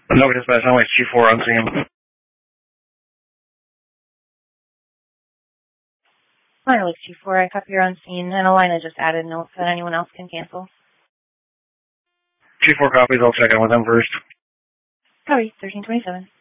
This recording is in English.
No, dispatch, I'm like G4 on scene. Minor League G4, I copy your on scene, and Alina just added notes that anyone else can cancel. G4 copies, I'll check in with them first. Copy, 1327.